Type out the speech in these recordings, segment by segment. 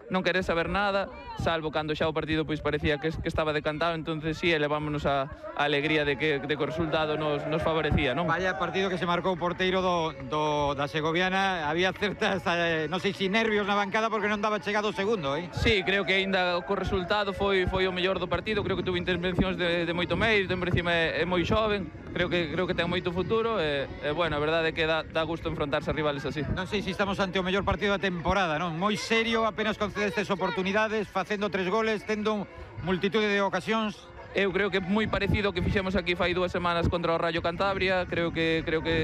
non querer saber nada, salvo cando xa o partido pois parecía que estaba decantado. Entonces sí, elevámonos a alegría de que o resultado nos favorecía, non? Vaya partido que se marcou o porteiro da Segoviana. Había certas, non sei se nervios na bancada porque non daba chegado o segundo, Sí, creo que aínda co resultado foi o mellor do partido. Creo que tuvo intervencións de moito mérito, en encima é moi xoven, creo que ten moito futuro e bueno, a verdade é que dá gusto enfrontarse a rivales así. Non sei se estamos ante o mellor partido da temporada, non? Moi serio, apenas concedestes oportunidades, facendo 3 goles, tendo multitude de ocasións. Eu creo que é moi parecido ao que fixemos aquí fai 2 semanas contra o Rayo Cantabria. Creo que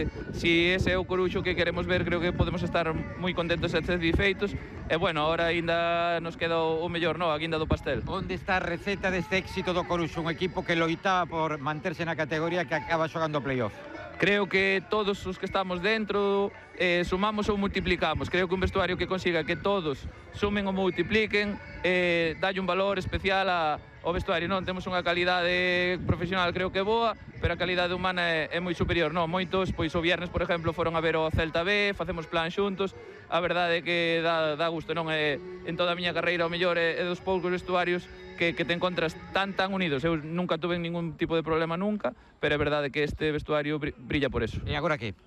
si ese é o Coruxo que queremos ver, creo que podemos estar moi contentos e satisfeitos. E bueno, ahora ainda nos queda o mellor, a guinda do pastel. Onde está a receta deste éxito do Coruxo, un equipo que loitaba por manterse na categoría, que acaba xogando o playoff? Creo que todos os que estamos dentro sumamos ou multiplicamos. Creo que un vestuario que consiga que todos sumen ou multipliquen dalle un valor especial ao vestuario. Non temos unha calidade profesional creo que boa, pero a calidade humana é moi superior. Moitos, pois o viernes, por exemplo, foron a ver o Celta B, facemos plan xuntos. A verdade é que dá gusto, non? En toda a miña carreira o mellor é dos poucos vestuarios que te encontras tan unidos. Eu nunca tuve ningún tipo de problema nunca, pero é verdade que este vestuario brilla por eso. E agora que?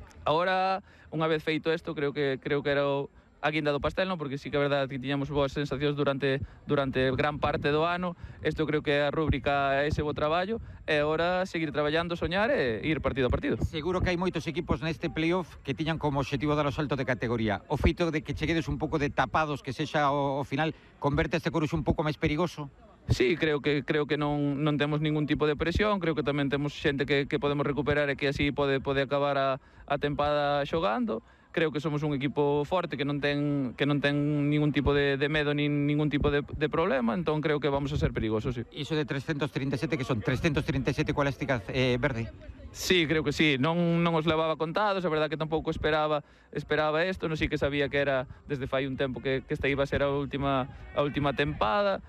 Agora, unha vez feito isto, creo que era a guinda do pastel, non? Porque sí que é verdade que tiñamos boas sensacións durante gran parte do ano. Isto creo que é a rúbrica ese bo traballo, e agora seguir traballando, soñar e ir partido a partido. Seguro que hai moitos equipos neste playoff que tiñan como obxectivo dar o salto de categoría. O feito de que cheguedes un pouco de tapados, que sexa o final, converte este Coruxo un pouco máis perigoso? Sí, creo que non temos ningún tipo de presión. Creo que tamén temos xente que podemos recuperar e que así pode acabar a tempada xogando. Creo que somos un equipo forte que non ten ningún tipo de medo nin ningún tipo de problema, entón creo que vamos a ser perigosos, sí. Iso de 337, que son 337 coa elástica verde? Sí, creo que sí, non os levaba contados, a verdade que tampouco esperaba isto, non sei que sabía que era desde fai un tempo que esta iba a ser a última tempada.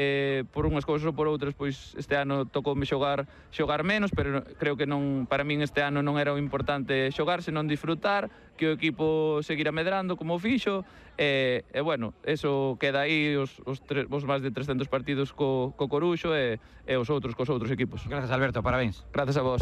Por unhas cousas ou por outras, pois este ano tocoume xogar menos, pero creo que para min este ano non era o importante xogar, senón disfrutar, que o equipo seguira medrando como o fixo, e bueno, eso queda aí, os máis de 300 partidos co Coruxo e os outros cos outros equipos. Gracias, Alberto, parabéns. Gracias a vos.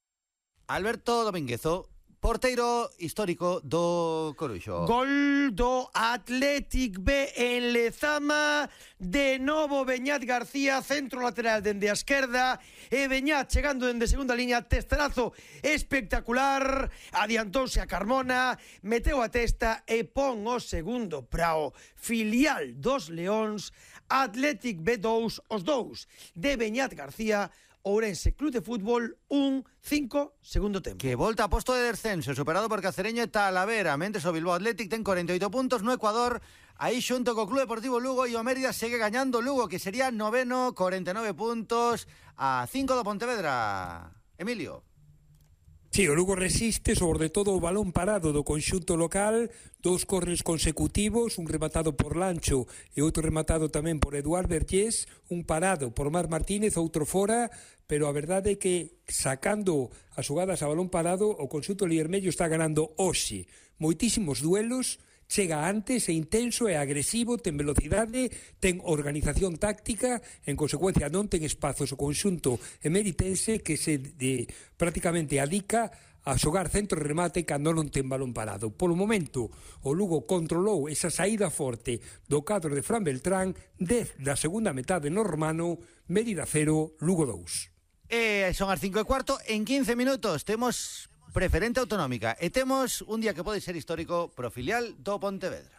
Alberto Domínguezo, porteiro histórico do Coruxo. Gol do Athletic B en Lezama. De novo Beñat García, centro lateral dende a esquerda, e Beñat chegando dende segunda liña, testarazo espectacular, adiantouse a Carmona, meteu a testa e pon o segundo para o filial dos Leóns. Athletic B 2, os 2 de Beñat García. Ourense Club de Fútbol 1-5, segundo tempo. Que volta a posto de descenso, superado por Cacereño e Talavera. Mentres o Bilbao Athletic ten 48 puntos no Ecuador, aí xunto co Club Deportivo Lugo, e o Mérida segue gañando Lugo, que sería noveno, 49 puntos a 5 do Pontevedra. Emilio. Sí, o Lugo resiste, sobre todo o balón parado do conxunto local, 2 córneres consecutivos, un rematado por Lancho e outro rematado tamén por Eduard Vergés, un parado por Marc Martínez, outro fora, pero a verdade é que sacando as xogadas a balón parado, o conxunto liermello está ganando hoxe moitísimos duelos, chega antes, é intenso, é agresivo, ten velocidade, ten organización táctica, en consecuencia non ten espazos o conxunto emeritense que prácticamente adica a xogar centro de remate cando non ten balón parado. Polo momento, o Lugo controlou esa saída forte do cadro de Fran Beltrán, 10 da segunda metade no romano, Mérida 0, Lugo 2. Son as 5:15, en 15 minutos temos preferente autonómica e temos un día que pode ser histórico pro filial do Pontevedra.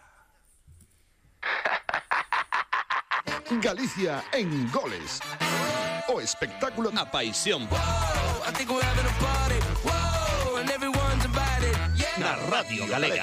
Galicia en goles. O espectáculo, a paixón. Na Radio Galega.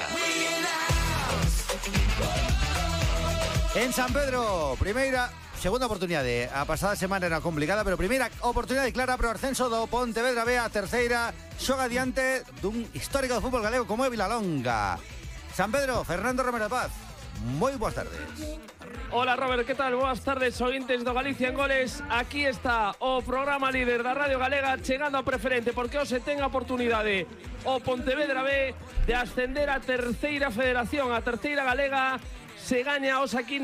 En San Pedro, segunda oportunidade. A pasada semana era complicada, pero primeira oportunidade clara para o ascenso do Pontevedra B a terceira. Xoga diante dun histórico do fútbol galego como é Vilalonga. San Pedro, Fernando Romero Paz, moi boas tardes. Hola Robert, que tal? Boas tardes, ointes do Galicia en Goles. Aquí está o programa líder da Radio Galega chegando a preferente, porque hoxe ten a oportunidade o Pontevedra B de ascender a terceira federación, a terceira galega. Se gaña os aquí